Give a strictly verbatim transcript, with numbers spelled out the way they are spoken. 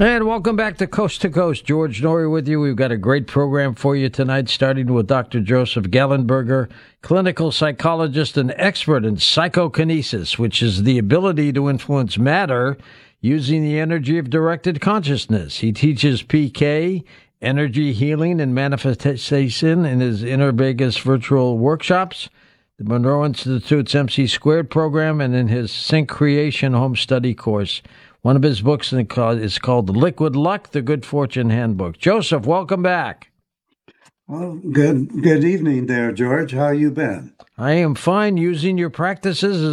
And welcome back to Coast to Coast. George Noory with you. We've got a great program for you tonight, starting with Doctor Joseph Gallenberger, clinical psychologist and expert in psychokinesis, which is the ability to influence matter using the energy of directed consciousness. He teaches P K, energy healing and manifestation in his Inner Vegas virtual workshops, the Monroe Institute's M C Squared program, and in his Sync Creation home study course. One of his books is called Liquid Luck, The Good Fortune Handbook. Joseph, welcome back. Well, good good evening there, George. How you been? I am fine using your practices as